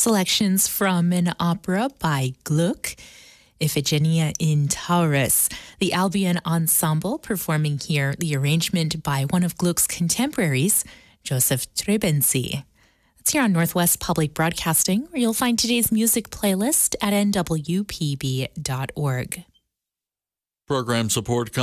selections from an opera by Gluck, Iphigenia in Taurus. The Albion Ensemble performing here the arrangement by one of Gluck's contemporaries, Joseph Trebensee. That's here on Northwest Public Broadcasting, where you'll find today's music playlist at nwpb.org. Program support comes